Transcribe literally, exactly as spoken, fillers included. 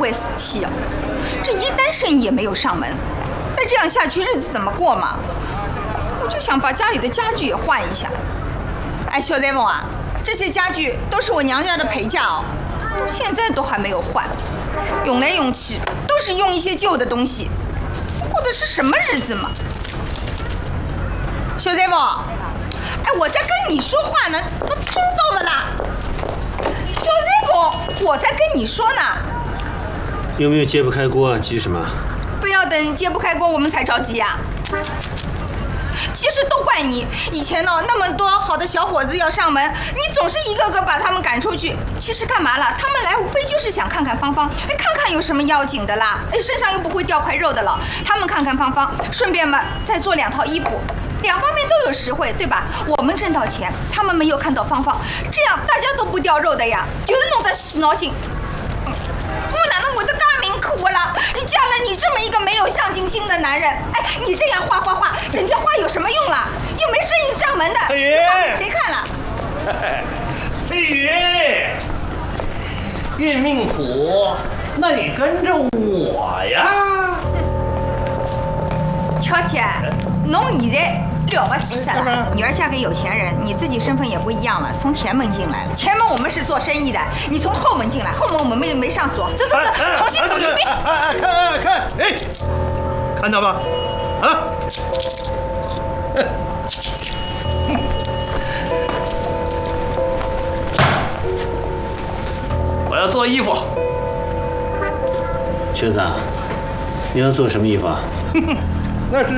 回事体哦。这一单生意也没有上门，再这样下去日子怎么过嘛？我就想把家里的家具也换一下。哎，小裁缝啊，这些家具都是我娘家的陪嫁哦，到现在都还没有换，用来用去都是用一些旧的东西，过的是什么日子嘛？小裁缝，哎，我在跟你说话呢，都听到了啦。小裁缝，我在跟你说呢。 有没有揭不开锅？急什么？ 不要等揭不开锅我们才着急啊！其实都怪你，以前呢那么多好的小伙子要上门，你总是一个个把他们赶出去。其实干嘛了？他们来无非就是想看看芳芳，哎，看看有什么要紧的啦，哎，身上又不会掉块肉的了。他们看看芳芳，顺便嘛再做两套衣服，两方面都有实惠，对吧？我们挣到钱，他们没有看到芳芳，这样大家都不掉肉的呀，就是弄得洗脑性。我哪能我的大命苦了？你嫁了你这么一个没有上进心的男人，哎，你这样画画画，整天画有什么用啦？又没生意上门的， 翠云， 谁看了？ 翠云，运命苦，那你跟着我呀。 乔姐，侬现在了不起噻了，女儿嫁给有钱人，你自己身份也不一样了，从前门进来了。前门我们是做生意的，你从后门进来，后门我们没没上锁。走走走，重新走一遍。 哎哎，看看看，哎，看到吧？啊！我要做衣服。 瘸子，你要做什么衣服啊？ 那是